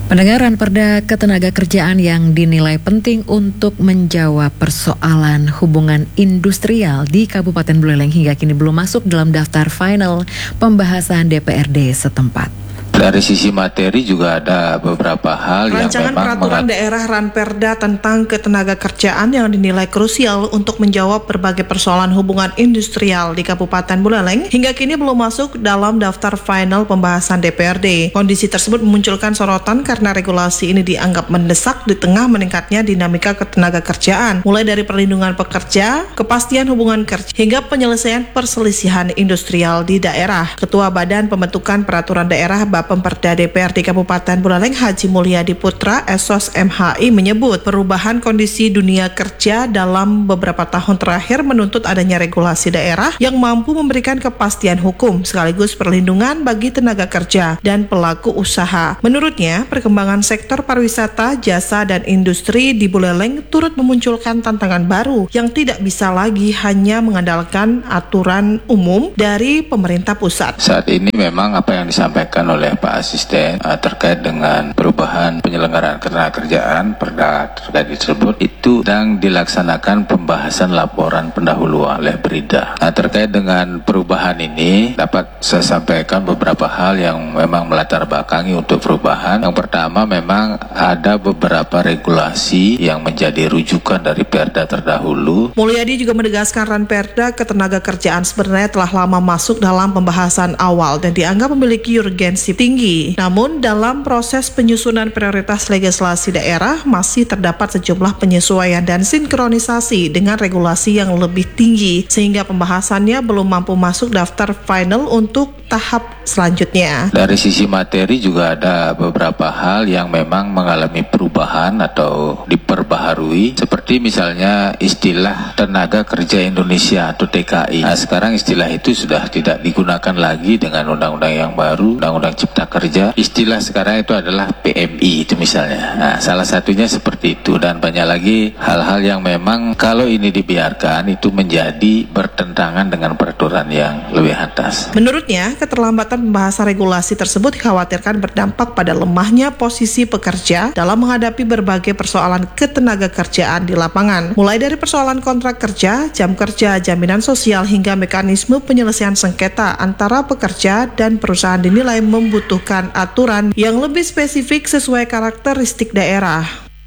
Pendengaran Perda Ketenagakerjaan yang dinilai penting untuk menjawab persoalan hubungan industrial di Kabupaten Buleleng hingga kini belum masuk dalam daftar final pembahasan DPRD setempat. Dari sisi materi juga ada beberapa hal Rancangan yang memang peraturan daerah Ranperda tentang ketenagakerjaan yang dinilai krusial untuk menjawab berbagai persoalan hubungan industrial di Kabupaten Buleleng hingga kini belum masuk dalam daftar final pembahasan DPRD. Kondisi tersebut memunculkan sorotan karena regulasi ini dianggap mendesak di tengah meningkatnya dinamika ketenagakerjaan, mulai dari perlindungan pekerja, kepastian hubungan kerja, hingga penyelesaian perselisihan industrial di daerah. Ketua Badan Pembentukan Peraturan Daerah Bapemperda DPRD Kabupaten Buleleng Haji Mulyadi Putra SOS MHI menyebut perubahan kondisi dunia kerja dalam beberapa tahun terakhir menuntut adanya regulasi daerah yang mampu memberikan kepastian hukum sekaligus perlindungan bagi tenaga kerja dan pelaku usaha. Menurutnya, perkembangan sektor pariwisata, jasa, dan industri di Buleleng turut memunculkan tantangan baru yang tidak bisa lagi hanya mengandalkan aturan umum dari pemerintah pusat. Saat ini memang apa yang disampaikan oleh Pak Asisten terkait dengan perubahan penyelenggaraan ketenagakerjaan Perda terkait tersebut itu sedang dilaksanakan pembahasan laporan pendahuluan oleh Berida. Terkait dengan perubahan ini dapat saya sampaikan beberapa hal yang memang melatar belakangi untuk perubahan. Yang pertama, memang ada beberapa regulasi yang menjadi rujukan dari Perda terdahulu. Mulyadi juga menegaskan Ranperda Ketenagakerjaan sebenarnya telah lama masuk dalam pembahasan awal dan dianggap memiliki urgensi tinggi. Namun dalam proses penyusunan prioritas legislasi daerah masih terdapat sejumlah penyesuaian dan sinkronisasi dengan regulasi yang lebih tinggi sehingga pembahasannya belum mampu masuk daftar final untuk tahap selanjutnya. Dari sisi materi juga ada beberapa hal yang memang mengalami perubahan atau diperbaharui, seperti misalnya istilah tenaga kerja Indonesia atau TKI. Sekarang istilah itu sudah tidak digunakan lagi dengan undang-undang yang baru, Undang-Undang Cipta Kerja. Istilah sekarang itu adalah PMI itu misalnya. Salah satunya seperti itu, dan banyak lagi hal-hal yang memang kalau ini dibiarkan itu menjadi bertentangan dengan peraturan yang lebih atas. Menurutnya, keterlambatan pembahasan regulasi tersebut dikhawatirkan berdampak pada lemahnya posisi pekerja dalam menghadapi berbagai persoalan ketenagakerjaan di lapangan, mulai dari persoalan kontrak kerja, jam kerja, jaminan sosial, hingga mekanisme penyelesaian sengketa antara pekerja dan perusahaan dinilai membutuhkan aturan yang lebih spesifik sesuai karakteristik daerah.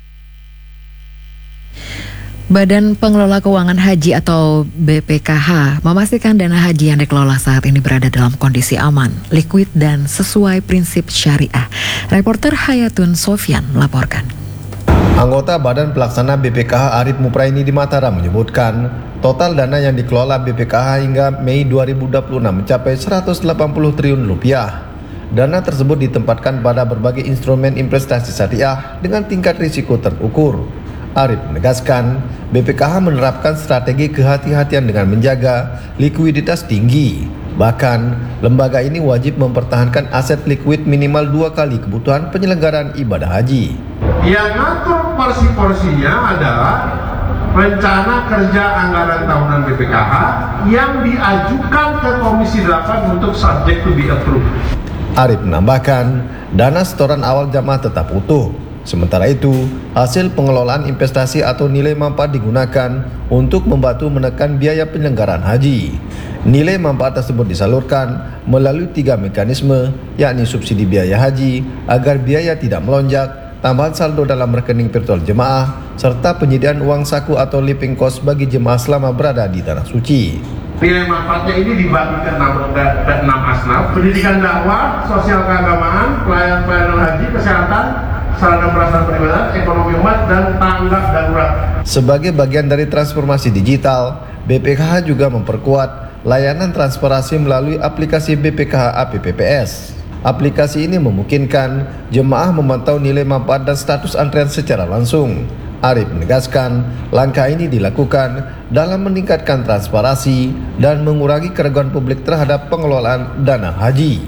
Badan Pengelola Keuangan Haji atau BPKH memastikan dana haji yang dikelola saat ini berada dalam kondisi aman, liquid, dan sesuai prinsip syariah. Reporter Hayatun Sofyan melaporkan. Anggota Badan Pelaksana BPKH Arif Mupraini di Mataram menyebutkan total dana yang dikelola BPKH hingga Mei 2026 mencapai 180 triliun rupiah. Dana tersebut ditempatkan pada berbagai instrumen investasi syariah dengan tingkat risiko terukur. Arif menegaskan, BPKH menerapkan strategi kehati-hatian dengan menjaga likuiditas tinggi. Bahkan, lembaga ini wajib mempertahankan aset likuid minimal 2 kali kebutuhan penyelenggaraan ibadah haji. Yang ngatur porsi-porsinya adalah rencana kerja anggaran tahunan BPKH yang diajukan ke Komisi 8 untuk subject to be approved. Arif menambahkan, dana setoran awal jamaah tetap utuh. Sementara itu, hasil pengelolaan investasi atau nilai manfaat digunakan untuk membantu menekan biaya penyelenggaraan haji. Nilai manfaat tersebut disalurkan melalui 3 mekanisme, yakni subsidi biaya haji agar biaya tidak melonjak, tambahan saldo dalam rekening virtual jemaah, serta penyediaan uang saku atau living cost bagi jemaah selama berada di tanah suci. Nilai manfaatnya ini dibagi ke 6 asnaf: pendidikan dakwah, sosial keagamaan, pelayanan haji, kesehatan, sarana prasarana peribadatan, ekonomi umat, dan tanggap darurat. Sebagai bagian dari transformasi digital, BPKH juga memperkuat layanan transparansi melalui aplikasi BPKH APPPS. Aplikasi ini memungkinkan jemaah memantau nilai manfaat dan status antrean secara langsung. Arif menegaskan, langkah ini dilakukan dalam meningkatkan transparansi dan mengurangi keraguan publik terhadap pengelolaan dana haji.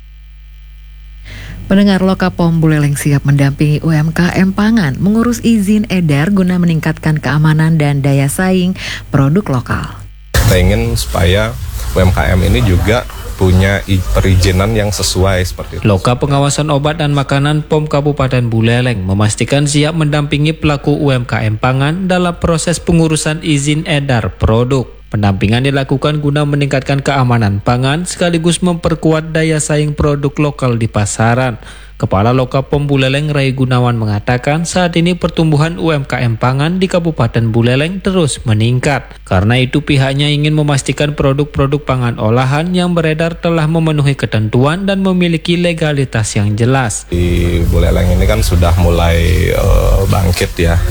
Pendengar, Lokapom Buleleng siap mendampingi UMKM pangan mengurus izin edar guna meningkatkan keamanan dan daya saing produk lokal. Kita ingin supaya UMKM ini juga punya perizinan yang sesuai seperti itu. Loka Pengawasan Obat dan Makanan POM Kabupaten Buleleng memastikan siap mendampingi pelaku UMKM pangan dalam proses pengurusan izin edar produk. Pendampingan dilakukan guna meningkatkan keamanan pangan sekaligus memperkuat daya saing produk lokal di pasaran. Kepala Loka POM Buleleng Rai Gunawan mengatakan saat ini pertumbuhan UMKM pangan di Kabupaten Buleleng terus meningkat. Karena itu pihaknya ingin memastikan produk-produk pangan olahan yang beredar telah memenuhi ketentuan dan memiliki legalitas yang jelas. Di Buleleng ini kan sudah mulai bangkit ya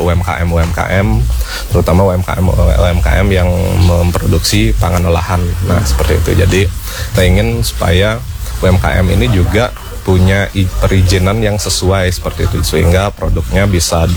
UMKM, terutama UMKM yang memproduksi pangan olahan. Nah seperti itu. Jadi kita ingin supaya UMKM ini juga punya perizinan yang sesuai seperti itu sehingga produknya bisa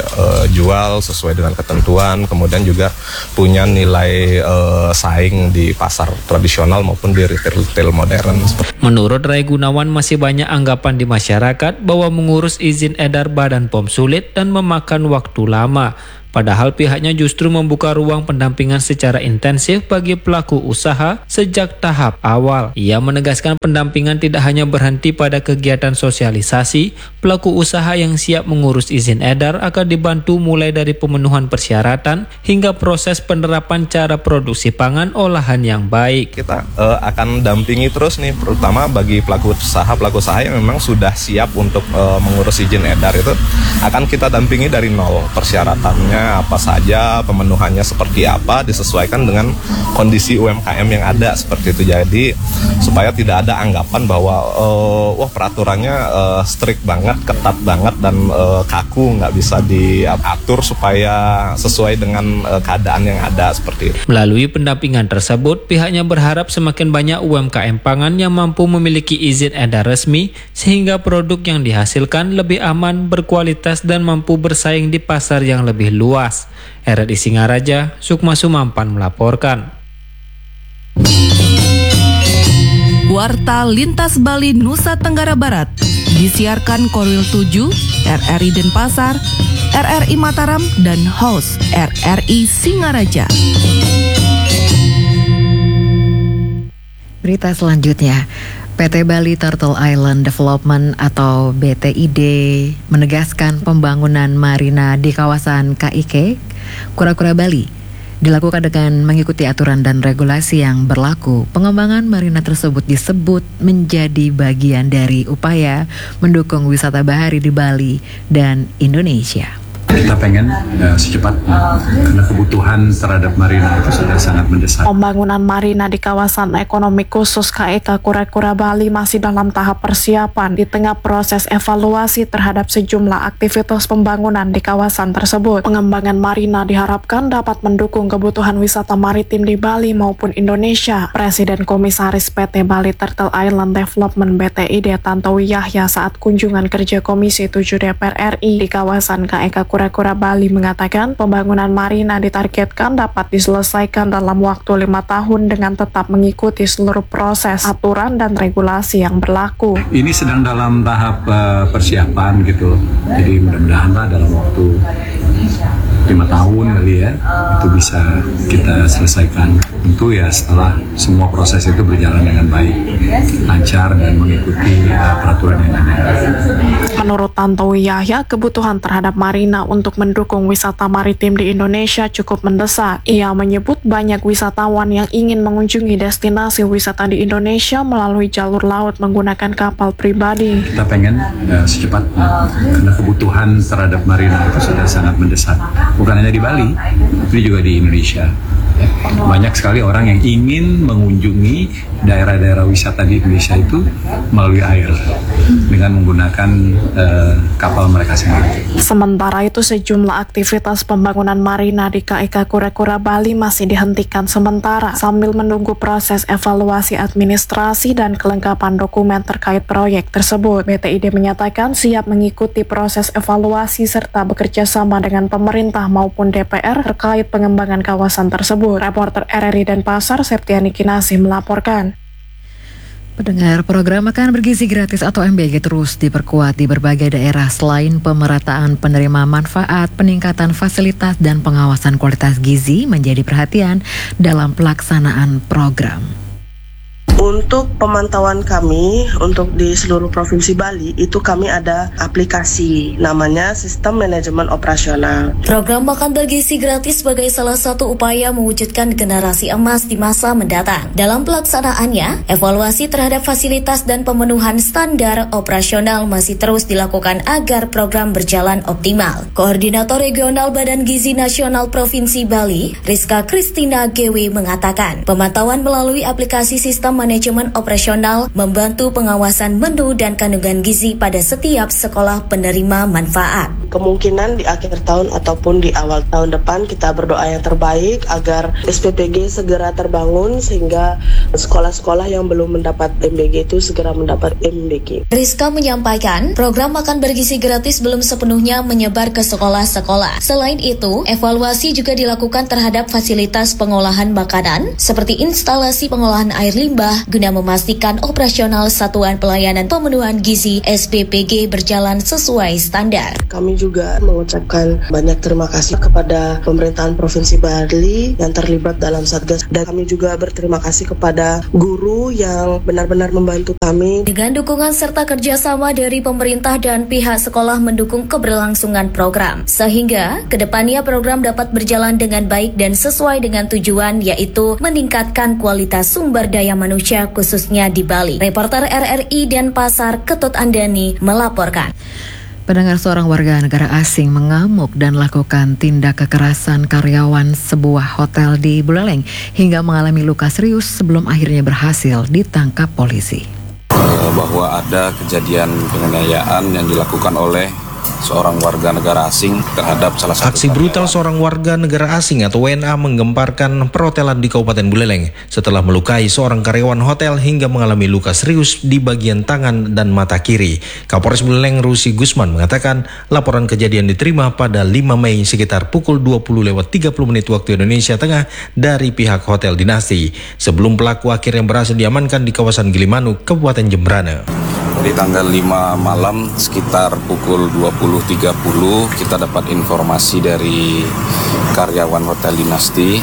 dijual sesuai dengan ketentuan, kemudian juga punya nilai saing di pasar tradisional maupun di retail modern. Menurut Rai Gunawan masih banyak anggapan di masyarakat bahwa mengurus izin edar Badan POM sulit dan memakan waktu lama. Padahal pihaknya justru membuka ruang pendampingan secara intensif bagi pelaku usaha sejak tahap awal. Ia menegaskan pendampingan tidak hanya berhenti pada kegiatan sosialisasi, pelaku usaha yang siap mengurus izin edar akan dibantu mulai dari pemenuhan persyaratan hingga proses penerapan cara produksi pangan olahan yang baik. Kita akan dampingi terus nih, terutama bagi pelaku usaha yang memang sudah siap untuk mengurus izin edar itu akan kita dampingi dari nol persyaratannya. Apa saja, pemenuhannya seperti apa, disesuaikan dengan kondisi UMKM yang ada seperti itu. Jadi supaya tidak ada anggapan bahwa wah peraturannya strict banget, ketat banget dan kaku, nggak bisa diatur supaya sesuai dengan keadaan yang ada seperti itu. Melalui pendampingan tersebut, pihaknya berharap semakin banyak UMKM pangan yang mampu memiliki izin edar resmi sehingga produk yang dihasilkan lebih aman, berkualitas dan mampu bersaing di pasar yang lebih luas. RRI Singaraja, Sukma Sumampan melaporkan. Warta Lintas Bali Nusa Tenggara Barat disiarkan Korwil 7, RRI Denpasar, RRI Mataram, dan host RRI Singaraja. Berita selanjutnya, PT Bali Turtle Island Development atau BTID menegaskan pembangunan marina di kawasan KIK, Kura-Kura Bali, dilakukan dengan mengikuti aturan dan regulasi yang berlaku. Pengembangan marina tersebut disebut menjadi bagian dari upaya mendukung wisata bahari di Bali dan Indonesia. Kita pengen secepatnya karena kebutuhan terhadap marina itu sudah sangat mendesak. Pembangunan marina di kawasan ekonomi khusus KEK Kura-Kura Bali masih dalam tahap persiapan di tengah proses evaluasi terhadap sejumlah aktivitas pembangunan di kawasan tersebut. Pengembangan marina diharapkan dapat mendukung kebutuhan wisata maritim di Bali maupun Indonesia. Presiden Komisaris PT Bali Turtle Island Development BTID Tantowi Yahya saat kunjungan kerja Komisi 7 DPR RI di kawasan KEK Kura-Kura Bali mengatakan pembangunan marina ditargetkan dapat diselesaikan dalam waktu 5 tahun dengan tetap mengikuti seluruh proses, aturan, dan regulasi yang berlaku. Ini sedang dalam tahap persiapan gitu, jadi mudah-mudahan dalam waktu 5 tahun kali ya, itu bisa kita selesaikan. Tentu ya setelah semua proses itu berjalan dengan baik, lancar dan mengikuti peraturan yang ada. Menurut Tantowi Yahya, kebutuhan terhadap marina untuk mendukung wisata maritim di Indonesia cukup mendesak. Ia menyebut banyak wisatawan yang ingin mengunjungi destinasi wisata di Indonesia melalui jalur laut menggunakan kapal pribadi. Kita pengen secepatnya karena kebutuhan terhadap marina itu sudah sangat mendesak. Bukan hanya di Bali, tapi juga di Indonesia. Banyak sekali orang yang ingin mengunjungi daerah-daerah wisata di Indonesia itu melalui air dengan menggunakan kapal mereka sendiri. Sementara itu sejumlah aktivitas pembangunan marina di KEK Kura-Kura Bali masih dihentikan sementara sambil menunggu proses evaluasi administrasi dan kelengkapan dokumen terkait proyek tersebut. BTID menyatakan siap mengikuti proses evaluasi serta bekerja sama dengan pemerintah maupun DPR terkait pengembangan kawasan tersebut. Reporter RRI Denpasar, Septiani Kinasi melaporkan. Pendengar, program Makan Bergizi Gratis atau MBG terus diperkuat di berbagai daerah selain pemerataan penerima manfaat, peningkatan fasilitas dan pengawasan kualitas gizi menjadi perhatian dalam pelaksanaan program. Untuk pemantauan kami untuk di seluruh Provinsi Bali itu kami ada aplikasi namanya Sistem Manajemen Operasional. Program makan bergizi gratis sebagai salah satu upaya mewujudkan generasi emas di masa mendatang. Dalam pelaksanaannya, evaluasi terhadap fasilitas dan pemenuhan standar operasional masih terus dilakukan agar program berjalan optimal. Koordinator Regional Badan Gizi Nasional Provinsi Bali, Rizka Kristina GW mengatakan, pemantauan melalui aplikasi Sistem Manajemen Operasional membantu pengawasan menu dan kandungan gizi pada setiap sekolah penerima manfaat. Kemungkinan di akhir tahun ataupun di awal tahun depan kita berdoa yang terbaik agar SPPG segera terbangun sehingga sekolah-sekolah yang belum mendapat MBG itu segera mendapat MBG. Rizka menyampaikan, program makan bergizi gratis belum sepenuhnya menyebar ke sekolah-sekolah. Selain itu, evaluasi juga dilakukan terhadap fasilitas pengolahan makanan seperti instalasi pengolahan air limbah guna memastikan operasional Satuan Pelayanan Pemenuhan Gizi SPPG berjalan sesuai standar. Kami juga mengucapkan banyak terima kasih kepada pemerintahan Provinsi Bali yang terlibat dalam Satgas, dan kami juga berterima kasih kepada guru yang benar-benar membantu kami. Dengan dukungan serta kerjasama dari pemerintah dan pihak sekolah mendukung keberlangsungan program, sehingga kedepannya program dapat berjalan dengan baik dan sesuai dengan tujuan, yaitu meningkatkan kualitas sumber daya manusia khususnya di Bali. Reporter RRI Denpasar Ketut Andani melaporkan. Pendengar, seorang warga negara asing mengamuk dan lakukan tindak kekerasan karyawan sebuah hotel di Buleleng hingga mengalami luka serius sebelum akhirnya berhasil ditangkap polisi. Bahwa ada kejadian penganiayaan yang dilakukan oleh seorang warga negara asing terhadap salah satu aksi brutal seorang warga negara asing atau WNA menggemparkan perhotelan di Kabupaten Buleleng setelah melukai seorang karyawan hotel hingga mengalami luka serius di bagian tangan dan mata kiri. Kapolres Buleleng Rusi Gusman mengatakan laporan kejadian diterima pada 5 Mei sekitar pukul 20:30 waktu Indonesia Tengah dari pihak Hotel Dinasti sebelum pelaku akhirnya berhasil diamankan di kawasan Gilimanuk, Kabupaten Jembrana. Di tanggal 5 malam sekitar pukul 20.30 kita dapat informasi dari karyawan Hotel Dinasti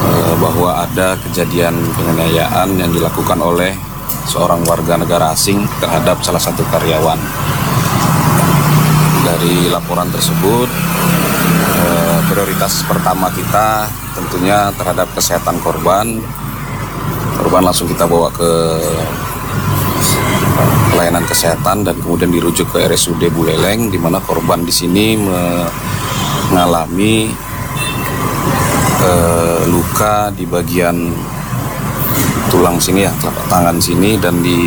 bahwa ada kejadian penganiayaan yang dilakukan oleh seorang warga negara asing terhadap salah satu karyawan. Dari laporan tersebut, prioritas pertama kita tentunya terhadap kesehatan korban. Korban langsung kita bawa ke pelayanan kesehatan dan kemudian dirujuk ke RSUD Buleleng, di mana korban di sini mengalami luka di bagian tulang sini ya, telapak tangan sini dan di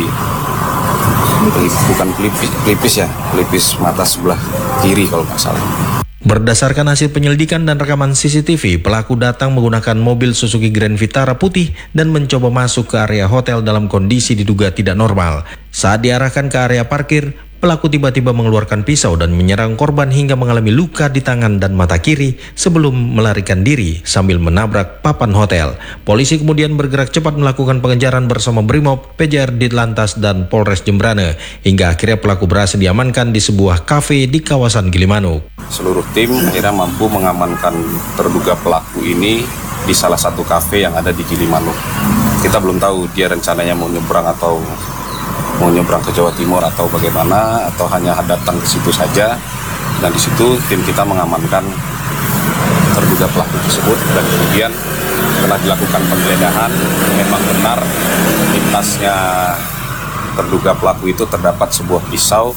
pelipis mata sebelah kiri kalau nggak salah. Berdasarkan hasil penyelidikan dan rekaman CCTV, pelaku datang menggunakan mobil Suzuki Grand Vitara putih dan mencoba masuk ke area hotel dalam kondisi diduga tidak normal. Saat diarahkan ke area parkir, pelaku tiba-tiba mengeluarkan pisau dan menyerang korban hingga mengalami luka di tangan dan mata kiri sebelum melarikan diri sambil menabrak papan hotel. Polisi kemudian bergerak cepat melakukan pengejaran bersama Brimob, PJR Ditlantas dan Polres Jembrana hingga akhirnya pelaku berhasil diamankan di sebuah kafe di kawasan Gilimanuk. Seluruh tim akhirnya mampu mengamankan terduga pelaku ini di salah satu kafe yang ada di Gilimanuk. Kita belum tahu dia rencananya mau nyebrang ke Jawa Timur atau bagaimana, atau hanya datang ke situ saja. Dan di situ tim kita mengamankan terduga pelaku tersebut dan kemudian setelah dilakukan penggeledahan memang benar di tasnya terduga pelaku itu terdapat sebuah pisau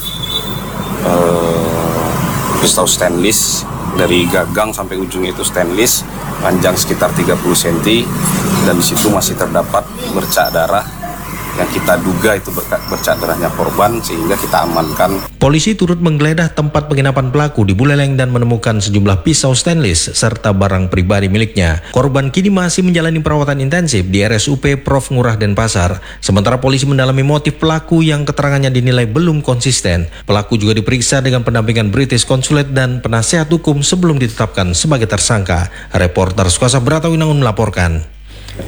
stainless dari gagang sampai ujungnya itu stainless, panjang sekitar 30 cm dan di situ masih terdapat bercak darah yang kita duga itu bercak darahnya korban sehingga kita amankan. Polisi turut menggeledah tempat penginapan pelaku di Buleleng dan menemukan sejumlah pisau stainless serta barang pribadi miliknya. Korban kini masih menjalani perawatan intensif di RSUP Prof. Ngurah Denpasar. Sementara polisi mendalami motif pelaku yang keterangannya dinilai belum konsisten. Pelaku juga diperiksa dengan pendampingan British Consulate dan penasehat hukum sebelum ditetapkan sebagai tersangka. Reporter Suasa Brata Winangun melaporkan.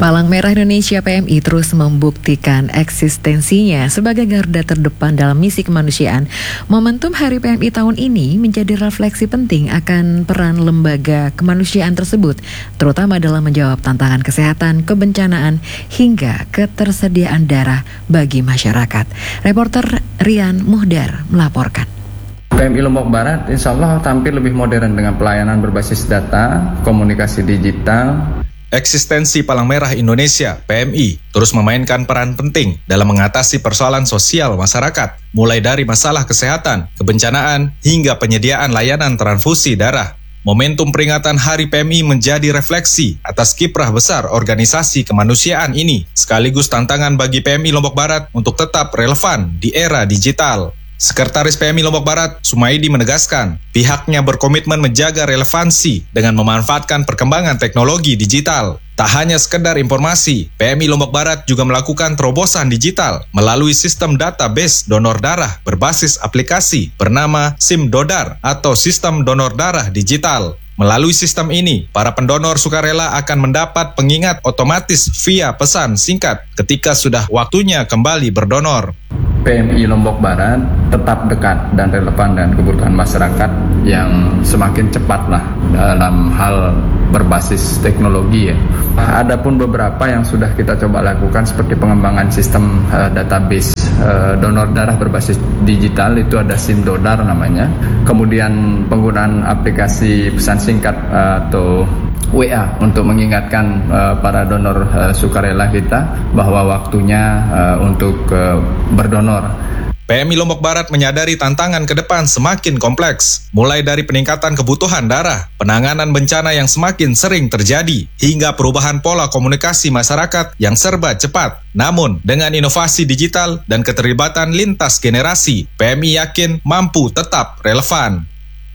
Palang Merah Indonesia PMI terus membuktikan eksistensinya sebagai garda terdepan dalam misi kemanusiaan. Momentum Hari PMI tahun ini menjadi refleksi penting akan peran lembaga kemanusiaan tersebut, terutama dalam menjawab tantangan kesehatan, kebencanaan, hingga ketersediaan darah bagi masyarakat. Reporter Rian Muhdar melaporkan. PMI Lombok Barat insya Allah tampil lebih modern dengan pelayanan berbasis data, komunikasi digital. Eksistensi Palang Merah Indonesia (PMI) terus memainkan peran penting dalam mengatasi persoalan sosial masyarakat, mulai dari masalah kesehatan, kebencanaan, hingga penyediaan layanan transfusi darah. Momentum peringatan Hari PMI menjadi refleksi atas kiprah besar organisasi kemanusiaan ini, sekaligus tantangan bagi PMI Lombok Barat untuk tetap relevan di era digital. Sekretaris PMI Lombok Barat, Sumaidi, menegaskan pihaknya berkomitmen menjaga relevansi dengan memanfaatkan perkembangan teknologi digital. Tak hanya sekedar informasi, PMI Lombok Barat juga melakukan terobosan digital melalui sistem database donor darah berbasis aplikasi bernama SIM Dodar atau Sistem Donor Darah Digital. Melalui sistem ini, para pendonor sukarela akan mendapat pengingat otomatis via pesan singkat ketika sudah waktunya kembali berdonor. PMI Lombok Barat tetap dekat dan relevan dengan kebutuhan masyarakat yang semakin cepatlah dalam hal berbasis teknologi ya. Adapun beberapa yang sudah kita coba lakukan seperti pengembangan sistem database donor darah berbasis digital, itu ada SIM Dodar namanya. Kemudian penggunaan aplikasi pesan singkat atau WA untuk mengingatkan para donor sukarela kita bahwa waktunya untuk berdonor. PMI Lombok Barat menyadari tantangan ke depan semakin kompleks, mulai dari peningkatan kebutuhan darah, penanganan bencana yang semakin sering terjadi, hingga perubahan pola komunikasi masyarakat yang serba cepat. Namun, dengan inovasi digital dan keterlibatan lintas generasi, PMI yakin mampu tetap relevan.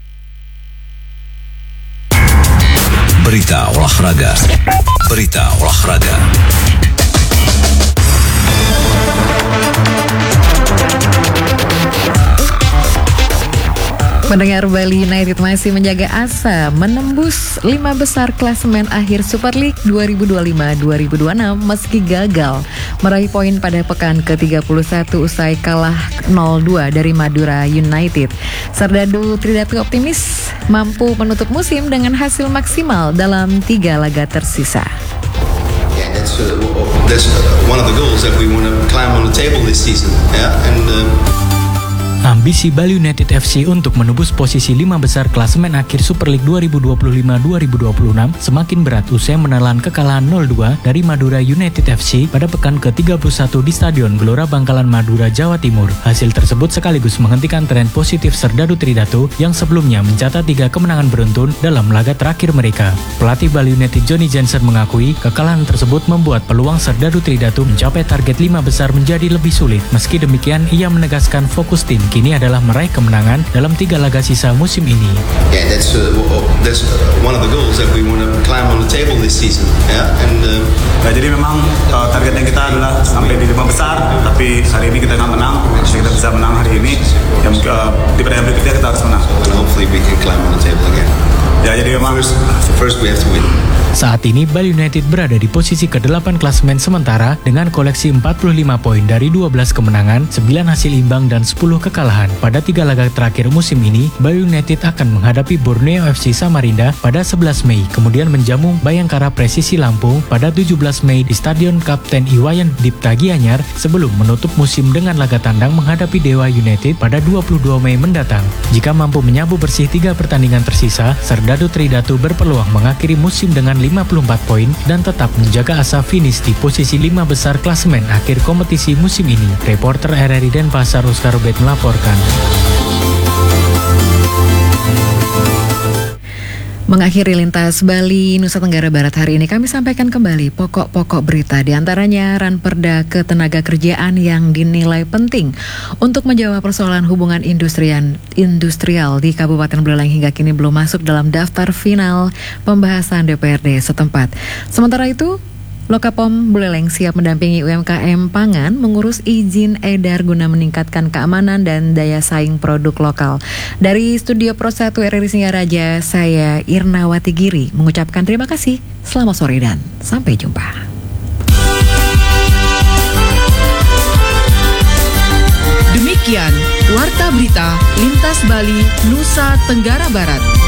Berita olahraga. Pendengar, Bali United masih menjaga asa menembus 5 besar klasemen akhir Super League 2025-2026 meski gagal meraih poin pada pekan ke-31 usai kalah 0-2 dari Madura United. Serdadu Tridatu optimis mampu menutup musim dengan hasil maksimal dalam 3 laga tersisa. Yeah, that's one of the goals that we want to climb on the table this season. Yeah, and ambisi Bali United FC untuk menembus posisi 5 besar klasemen akhir Super League 2025-2026 semakin berat usai menelan kekalahan 0-2 dari Madura United FC pada pekan ke-31 di Stadion Gelora Bangkalan Madura, Jawa Timur. Hasil tersebut sekaligus menghentikan tren positif Serdadu Tridatu yang sebelumnya mencatat 3 kemenangan beruntun dalam laga terakhir mereka. Pelatih Bali United Johnny Jensen mengakui kekalahan tersebut membuat peluang Serdadu Tridatu mencapai target 5 besar menjadi lebih sulit. Meski demikian, ia menegaskan fokus tim kini adalah meraih kemenangan dalam 3 laga sisa musim ini. Yeah, that's one of the goals that we want to climb on the table this season. Yeah, and jadi memang targetnya kita adalah sampai di 5 besar, tapi hari ini kita menang. Jika kita bisa menang hari ini, di pertandingan berikutnya kita harus menang. And hopefully we can climb on the table again. Ya, jadi memang first we have to win. Saat ini Bali United berada di posisi ke-8 klasemen sementara dengan koleksi 45 poin dari 12 kemenangan, 9 hasil imbang dan 10 kekalahan. Pada 3 laga terakhir musim ini, Bali United akan menghadapi Borneo FC Samarinda pada 11 Mei, kemudian menjamu Bayangkara Presisi Lampung pada 17 Mei di Stadion Kapten Iwayan Dipta Gianyar sebelum menutup musim dengan laga tandang menghadapi Dewa United pada 22 Mei mendatang. Jika mampu menyabu bersih 3 pertandingan tersisa, Serdadu Tridatu berpeluang mengakhiri musim dengan 54 poin dan tetap menjaga asa finish di posisi 5 besar klasemen akhir kompetisi musim ini. Reporter RRI Denpasar Oscar Robert melaporkan. Mengakhiri lintas Bali Nusa Tenggara Barat hari ini, kami sampaikan kembali pokok-pokok berita, diantaranya Ranperda Ketenagakerjaan yang dinilai penting untuk menjawab persoalan hubungan industrial di Kabupaten Buleleng hingga kini belum masuk dalam daftar final pembahasan DPRD setempat. Sementara itu, Lokapom Buleleng siap mendampingi UMKM pangan mengurus izin edar guna meningkatkan keamanan dan daya saing produk lokal. Dari Studio Pro 1 RRI Singaraja, saya Irnawati Giri mengucapkan terima kasih, selamat sore dan sampai jumpa. Demikian Warta Berita Lintas Bali, Nusa Tenggara Barat.